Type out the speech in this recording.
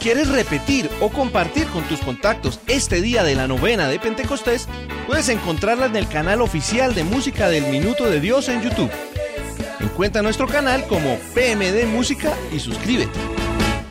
quieres repetir o compartir con tus contactos este día de la novena de Pentecostés, puedes encontrarla en el canal oficial de Música del Minuto de Dios en YouTube. Encuentra nuestro canal como PMD Música y suscríbete.